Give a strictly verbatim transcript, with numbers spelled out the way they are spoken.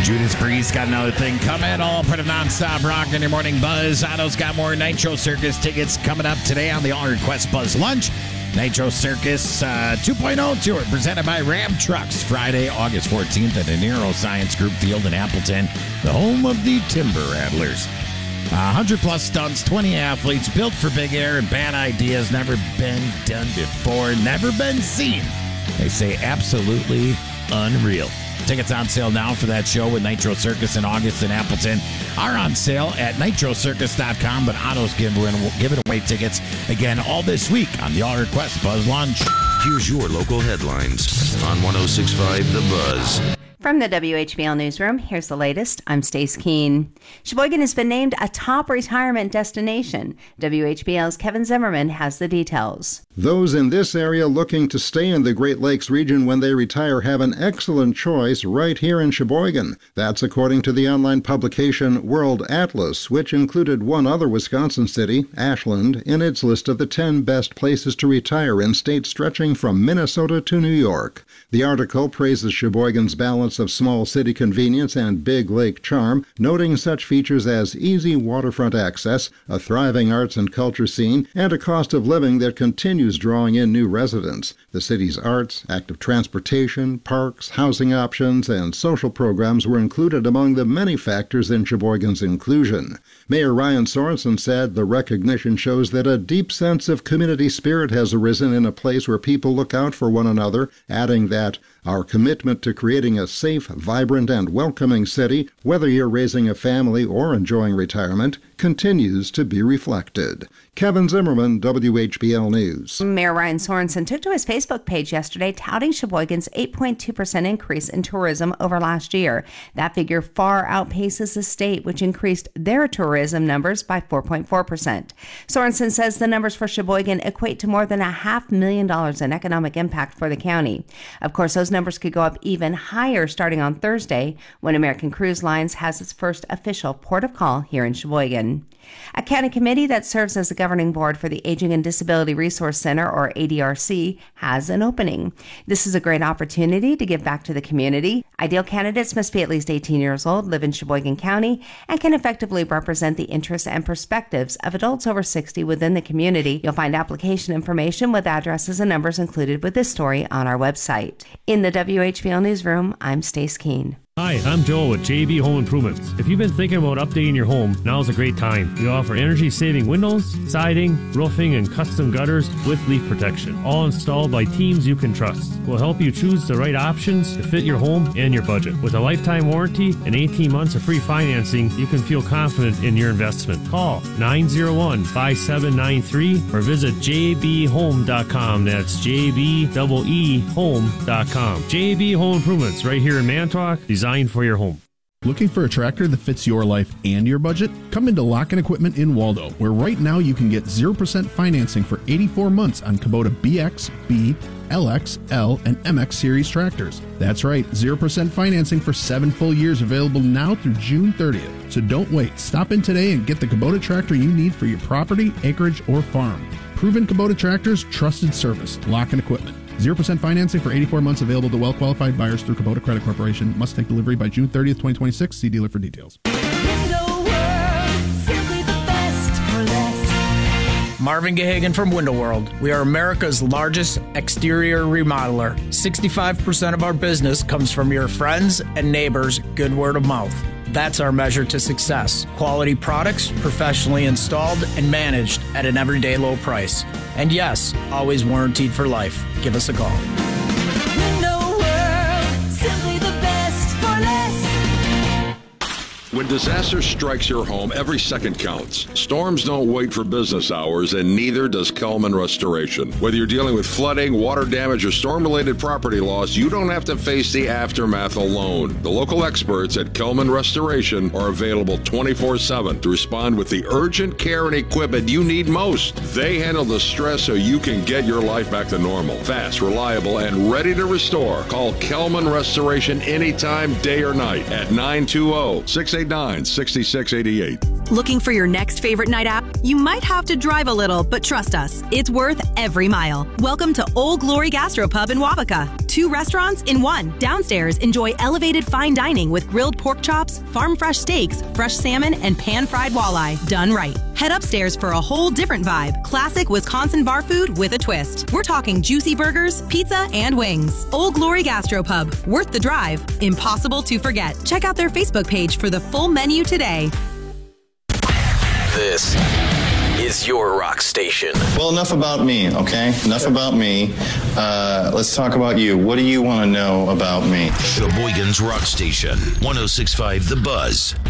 Judas Priest got another thing coming. All put a non-stop rock in your morning buzz. Otto's got more Nitro Circus tickets coming up today on the All Request Buzz Lunch. Nitro Circus uh, two point oh Tour presented by Ram Trucks. Friday, August fourteenth at the Neuroscience Group Field in Appleton, the home of the Timber Rattlers. Uh, one hundred plus stunts, twenty athletes, built for big air and bad ideas, never been done before, never been seen. They say absolutely unreal. Tickets on sale now for that show with Nitro Circus in August in Appleton are on sale at nitro circus dot com, but Otto's giving, giving away tickets again all this week on the All Request Buzz Lunch. Here's your local headlines on one oh six point five The Buzz. From the W H B L Newsroom, here's the latest. I'm Stace Keene. Sheboygan has been named a top retirement destination. W H B L's Kevin Zimmerman has the details. Those in this area looking to stay in the Great Lakes region when they retire have an excellent choice right here in Sheboygan. That's according to the online publication World Atlas, which included one other Wisconsin city, Ashland, in its list of the ten best places to retire in states stretching from Minnesota to New York. The article praises Sheboygan's balance of small city convenience and big lake charm, noting such features as easy waterfront access, a thriving arts and culture scene, and a cost of living that continues drawing in new residents. The city's arts, active transportation, parks, housing options, and social programs were included among the many factors in Sheboygan's inclusion. Mayor Ryan Sorensen said the recognition shows that a deep sense of community spirit has arisen in a place where people look out for one another, adding that our commitment to creating a safe, vibrant, and welcoming city, whether you're raising a family or enjoying retirement, continues to be reflected. Kevin Zimmerman, W H B L News. Mayor Ryan Sorensen took to his Facebook page yesterday touting Sheboygan's eight point two percent increase in tourism over last year. That figure far outpaces the state, which increased their tourism numbers by four point four percent. Sorensen says the numbers for Sheboygan equate to more than a half million dollars in economic impact for the county. Of course, those numbers could go up even higher starting on Thursday when American Cruise Lines has its first official port of call here in Sheboygan. A county committee that serves as the governing board for the Aging and Disability Resource Center, or A D R C, has an opening. This is a great opportunity to give back to the community. Ideal candidates must be at least eighteen years old, live in Sheboygan County, and can effectively represent the interests and perspectives of adults over sixty within the community. You'll find application information with addresses and numbers included with this story on our website. In the W H B L Newsroom, I'm Stace Keene. Hi, I'm Joel with J B Home Improvements. If you've been thinking about updating your home, now's a great time. We offer energy-saving windows, siding, roofing, and custom gutters with leak protection, all installed by teams you can trust. We'll help you choose the right options to fit your home and your budget. With a lifetime warranty and eighteen months of free financing, you can feel confident in your investment. Call nine oh one, five seven nine three or visit j b home dot com. That's J B E E home dot com. J B Home Improvements, right here in Manitowoc, designed for your home. Looking for a tractor that fits your life and your budget? Come into Lock and Equipment in Waldo, where right now you can get zero percent financing for eighty-four months on Kubota B X, B, L X, L, and M X series tractors. That's right, zero percent financing for seven full years available now through June thirtieth. So don't wait. Stop in today and get the Kubota tractor you need for your property, acreage, or farm. Proven Kubota tractors, trusted service. Lock and Equipment. zero percent financing for eighty-four months available to well-qualified buyers through Kubota Credit Corporation. Must take delivery by June thirtieth, twenty twenty-six. See dealer for details. Marvin Gahagan from Window World. We are America's largest exterior remodeler. sixty-five percent of our business comes from your friends and neighbors' good word of mouth. That's our measure to success. Quality products, professionally installed and managed at an everyday low price. And yes, always warranted for life. Give us a call. Window World, simply the best for less. When disaster strikes your home, every second counts. Storms don't wait for business hours, and neither does Kelman Restoration. Whether you're dealing with flooding, water damage, or storm-related property loss, you don't have to face the aftermath alone. The local experts at Kelman Restoration are available twenty-four seven to respond with the urgent care and equipment you need most. They handle the stress so you can get your life back to normal. Fast, reliable, and ready to restore. Call Kelman Restoration anytime, day or night at nine two zero, six eight nine, six six eight eight. Looking for your next favorite night out? You might have to drive a little, but trust us, it's worth every mile. Welcome to Old Glory Gastropub in Wabaka. Two restaurants in one. Downstairs, enjoy elevated fine dining with grilled pork chops, farm fresh steaks, fresh salmon, and pan-fried walleye. Done right. Head upstairs for a whole different vibe. Classic Wisconsin bar food with a twist. We're talking juicy burgers, pizza, and wings. Old Glory Gastropub. Worth the drive. Impossible to forget. Check out their Facebook page for the full menu today. This is your rock station. Well, enough about me, okay? Enough about me. Uh, let's talk about you. What do you want to know about me? Sheboygan's Rock Station, one oh six point five The Buzz.